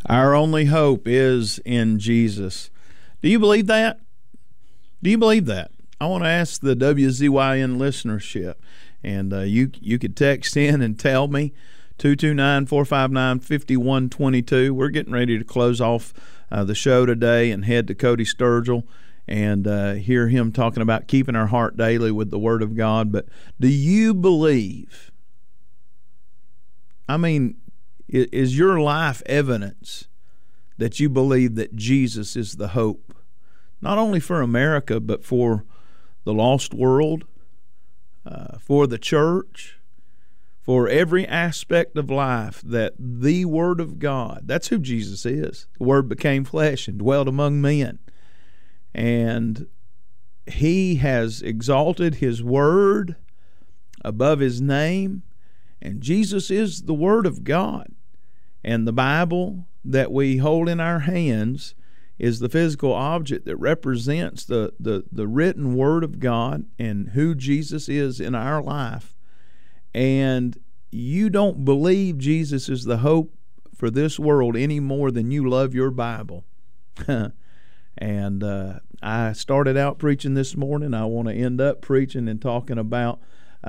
Our only hope is in Jesus. Do you believe that? Do you believe that? I want to ask the WZYN listenership, and you could text in and tell me, 229-459-5122. We're getting ready to close off the show today and head to Cody Sturgill and hear him talking about keeping our heart daily with the Word of God. But do you believe, is your life evidence that you believe that Jesus is the hope, not only for America, but for the lost world, for the church, for every aspect of life, that the Word of God, that's who Jesus is. The Word became flesh and dwelt among men. And He has exalted His Word above His name, and Jesus is the Word of God. And the Bible that we hold in our hands is the physical object that represents the written Word of God and who Jesus is in our life. And you don't believe Jesus is the hope for this world any more than you love your Bible. And I started out preaching this morning. I want to end up preaching and talking about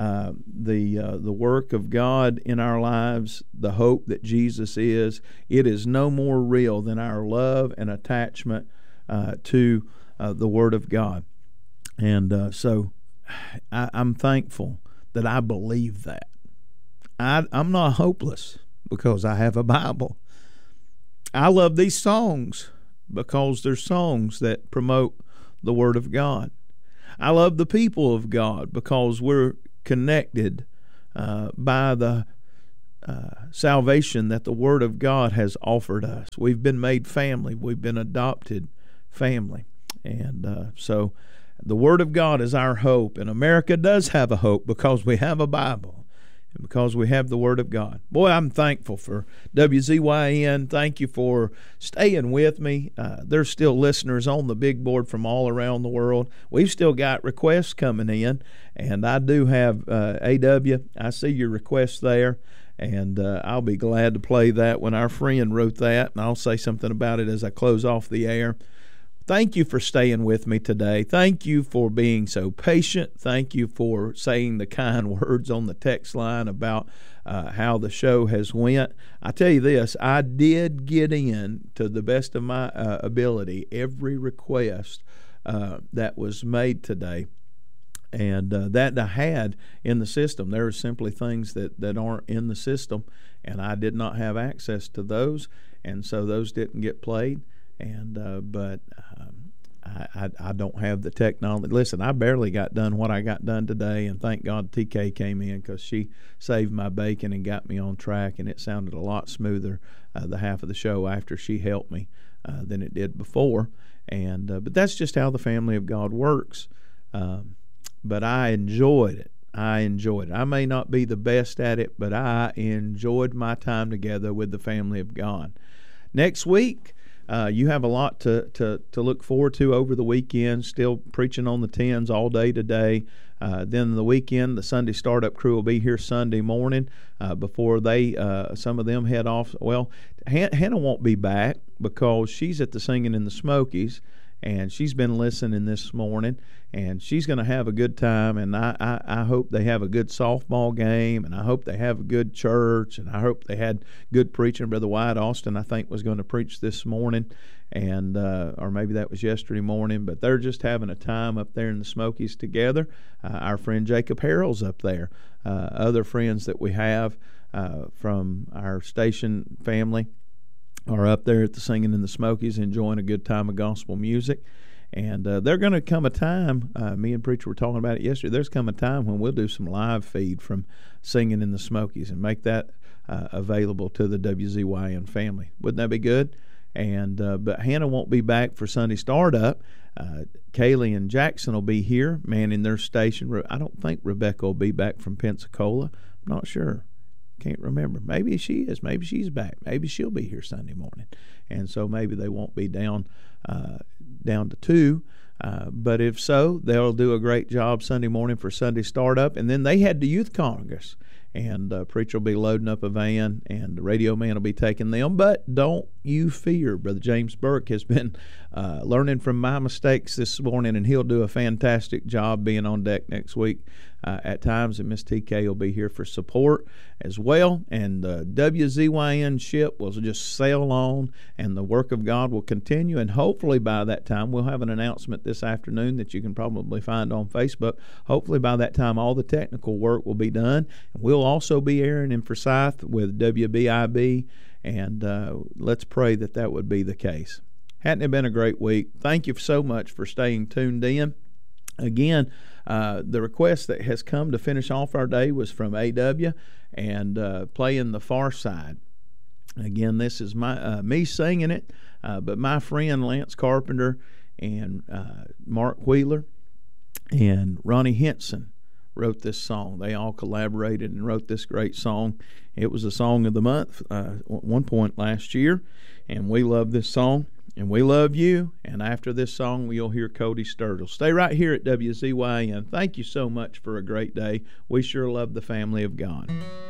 the work of God in our lives, the hope that Jesus is. It is no more real than our love and attachment to the Word of God. And so I'm thankful that I believe that. I'm not hopeless because I have a Bible. I love these songs because they're songs that promote the Word of God. I love the people of God because we're connected by the salvation that the Word of God has offered us. We've been made family. We've been adopted family. And so the Word of God is our hope. And America does have a hope because we have a Bible and because we have the Word of God. Boy, I'm thankful for WZYN. Thank you for staying with me. There's still listeners on the big board from all around the world. We've still got requests coming in, and I do have AW. I see your request there, and I'll be glad to play that when our friend wrote that, and I'll say something about it as I close off the air. Thank you for staying with me today. Thank you for being so patient. Thank you for saying the kind words on the text line about how the show has went. I tell you this, I did get in, to the best of my ability, every request that was made today. And that I had in the system. There are simply things that aren't in the system, and I did not have access to those, and so those didn't get played. And but I don't have the technology. Listen, I barely got done what I got done today, and thank God TK came in because she saved my bacon and got me on track, and it sounded a lot smoother the half of the show after she helped me than it did before. And but that's just how the family of God works. But I enjoyed it. I may not be the best at it, but I enjoyed my time together with the family of God. Next week, you have a lot to look forward to over the weekend. Still preaching on the 10s all day today. Then the weekend, the Sunday startup crew will be here Sunday morning before they some of them head off. Well, Hannah won't be back because she's at the Singing in the Smokies, and she's been listening this morning, and she's going to have a good time, and I hope they have a good softball game, and I hope they have a good church, and I hope they had good preaching. Brother Wyatt Austin, I think, was going to preach this morning, and or maybe that was yesterday morning, but they're just having a time up there in the Smokies together. Our friend Jacob Harrell's up there. Other friends that we have from our station family are up there at the Singing in the Smokies enjoying a good time of gospel music. And there's going to come a time, me and Preacher were talking about it yesterday, there's come a time when we'll do some live feed from Singing in the Smokies and make that available to the WZYN family. Wouldn't that be good? And but Hannah won't be back for Sunday Startup. Kaylee and Jackson will be here manning their station. I don't think Rebecca will be back from Pensacola. I'm not sure. Can't remember. Maybe she is. Maybe she's back. Maybe she'll be here Sunday morning. And so maybe they won't be down to 2. But if so, they'll do a great job Sunday morning for Sunday Startup. And then they head to Youth Congress. And Preacher will be loading up a van, and the radio man will be taking them. But don't you fear. Brother James Burke has been learning from my mistakes this morning, and he'll do a fantastic job being on deck next week at times, and Miss TK will be here for support as well, and the WZYN ship will just sail on, and the work of God will continue, and hopefully by that time, we'll have an announcement this afternoon that you can probably find on Facebook. Hopefully by that time, all the technical work will be done, and we'll also be airing in Forsyth with WBIB, and let's pray that that would be the case. Hadn't it been a great week? Thank you so much for staying tuned in. Again, the request that has come to finish off our day was from A.W. and playing The Far Side. Again, this is my me singing it, but my friend Lance Carpenter and Mark Wheeler and Ronnie Henson wrote this song. They all collaborated and wrote this great song. It was a song of the month at one point last year, and we love this song. And we love you. And after this song, you'll hear Cody Sturgill. Stay right here at WZYN. Thank you so much for a great day. We sure love the family of God.